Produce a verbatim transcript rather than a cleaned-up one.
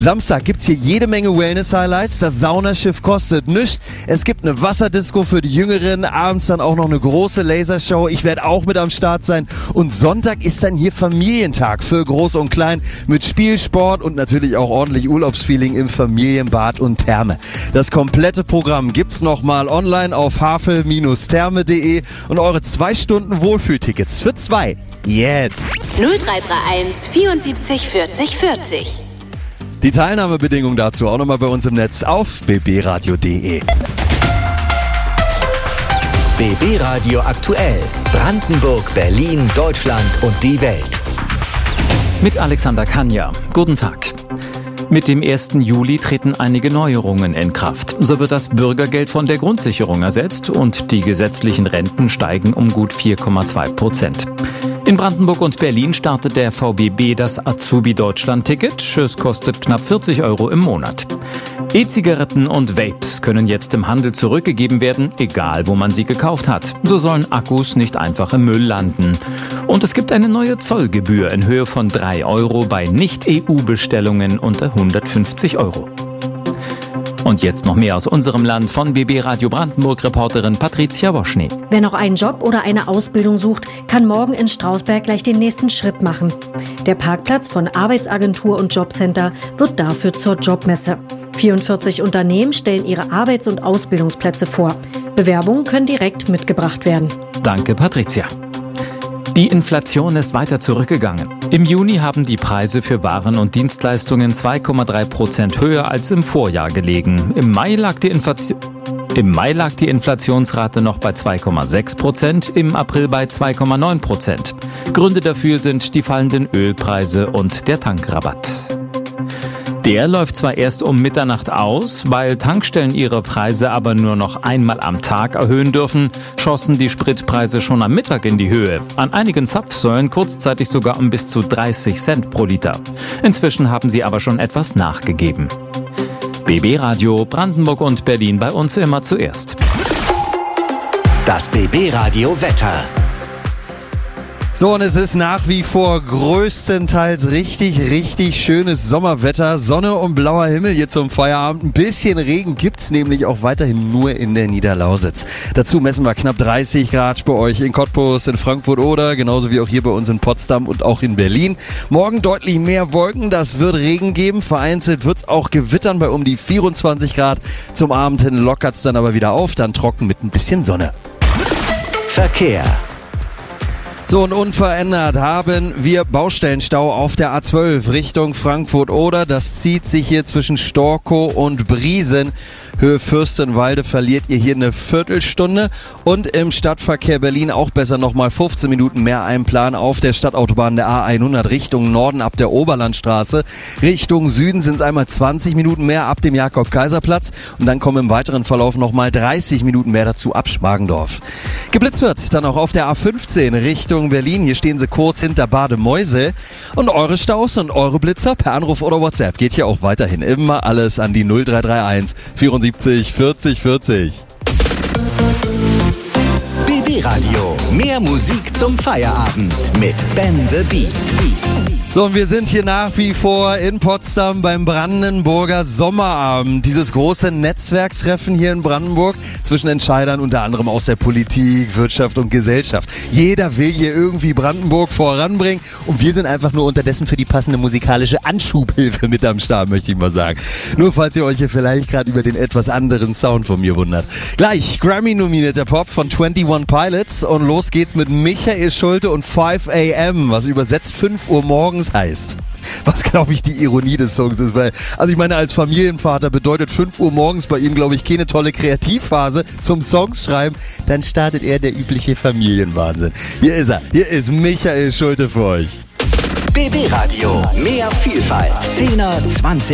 Samstag gibt's hier jede Menge Wellness-Highlights. Das Saunaschiff kostet nichts. Es gibt eine Wasserdisco für die Jüngeren. Abends dann auch noch eine große Lasershow. Ich werde auch mit am Start sein. Und Sonntag ist dann hier Familientag für Groß und Klein mit Spiel, Sport und natürlich auch ordentlich Urlaubsfeeling im Familienbad und Therme. Das komplette Programm gibt's nochmal online auf havel Bindestrich therme punkt de und eure zwei Stunden Wohlfühltickets für zwei. Jetzt! null drei drei eins vierundsiebzig vierzig vierzig. Die Teilnahmebedingungen dazu auch nochmal bei uns im Netz auf b b radio punkt de. B B Radio aktuell. Brandenburg, Berlin, Deutschland und die Welt. Mit Alexander Kanja. Guten Tag. Mit dem ersten Juli treten einige Neuerungen in Kraft. So wird das Bürgergeld von der Grundsicherung ersetzt und die gesetzlichen Renten steigen um gut vier Komma zwei Prozent. In Brandenburg und Berlin startet der V B B das Azubi-Deutschland-Ticket. Es kostet knapp vierzig Euro im Monat. E-Zigaretten und Vapes können jetzt im Handel zurückgegeben werden, egal wo man sie gekauft hat. So sollen Akkus nicht einfach im Müll landen. Und es gibt eine neue Zollgebühr in Höhe von drei Euro bei Nicht-E U-Bestellungen unter hundertfünfzig Euro. Und jetzt noch mehr aus unserem Land von B B Radio Brandenburg-Reporterin Patricia Woschny. Wer noch einen Job oder eine Ausbildung sucht, kann morgen in Strausberg gleich den nächsten Schritt machen. Der Parkplatz von Arbeitsagentur und Jobcenter wird dafür zur Jobmesse. vierundvierzig Unternehmen stellen ihre Arbeits- und Ausbildungsplätze vor. Bewerbungen können direkt mitgebracht werden. Danke, Patricia. Die Inflation ist weiter zurückgegangen. Im Juni haben die Preise für Waren und Dienstleistungen zwei Komma drei Prozent höher als im Vorjahr gelegen. Im Mai lag die Inflation... Im Mai lag die Inflationsrate noch bei zwei Komma sechs Prozent, im April bei zwei Komma neun Prozent. Gründe dafür sind die fallenden Ölpreise und der Tankrabatt. Der läuft zwar erst um Mitternacht aus, weil Tankstellen ihre Preise aber nur noch einmal am Tag erhöhen dürfen, schossen die Spritpreise schon am Mittag in die Höhe. An einigen Zapfsäulen kurzzeitig sogar um bis zu dreißig Cent pro Liter. Inzwischen haben sie aber schon etwas nachgegeben. B B Radio Brandenburg und Berlin bei uns immer zuerst. Das B B Radio Wetter. So, und es ist nach wie vor größtenteils richtig, richtig schönes Sommerwetter. Sonne und blauer Himmel hier zum Feierabend. Ein bisschen Regen gibt's nämlich auch weiterhin nur in der Niederlausitz. Dazu messen wir knapp dreißig Grad bei euch in Cottbus, in Frankfurt-Oder, genauso wie auch hier bei uns in Potsdam und auch in Berlin. Morgen deutlich mehr Wolken, das wird Regen geben. Vereinzelt wird's auch gewittern bei um die vierundzwanzig Grad. Zum Abend hin lockert's dann aber wieder auf, dann trocken mit ein bisschen Sonne. Verkehr. So, und unverändert haben wir Baustellenstau auf der A zwölf Richtung Frankfurt-Oder. Das zieht sich hier zwischen Storkow und Briesen. Höhe Fürstenwalde verliert ihr hier eine Viertelstunde. Und im Stadtverkehr Berlin auch besser nochmal fünfzehn Minuten mehr einplanen auf der Stadtautobahn der A hundert Richtung Norden ab der Oberlandstraße. Richtung Süden sind es einmal zwanzig Minuten mehr ab dem Jakob-Kaiser-Platz. Und dann kommen im weiteren Verlauf nochmal dreißig Minuten mehr dazu ab Schmargendorf. Geblitzt wird dann auch auf der A fünfzehn Richtung Berlin. Hier stehen sie kurz hinter Bademeusel. Und eure Staus und eure Blitzer per Anruf oder WhatsApp geht hier auch weiterhin immer alles an die null drei drei eins vierundsiebzig vierzig vierzig. B B Radio. Mehr Musik zum Feierabend mit Ben the Beat. So, und wir sind hier nach wie vor in Potsdam beim Brandenburger Sommerabend. Dieses große Netzwerktreffen hier in Brandenburg zwischen Entscheidern unter anderem aus der Politik, Wirtschaft und Gesellschaft. Jeder will hier irgendwie Brandenburg voranbringen und wir sind einfach nur unterdessen für die passende musikalische Anschubhilfe mit am Start, möchte ich mal sagen. Nur falls ihr euch hier vielleicht gerade über den etwas anderen Sound von mir wundert. Gleich Grammy-nominierter Pop von einundzwanzig Pilots und los geht's mit Michael Schulte und five a m, was übersetzt fünf Uhr morgens heißt. Was, glaube ich, die Ironie des Songs ist, weil, also ich meine, als Familienvater bedeutet fünf Uhr morgens bei ihm, glaube ich, keine tolle Kreativphase zum Songs schreiben, dann startet er der übliche Familienwahnsinn. Hier ist er, hier ist Michael Schulte für euch. B B Radio, mehr Vielfalt, zehner, zwanziger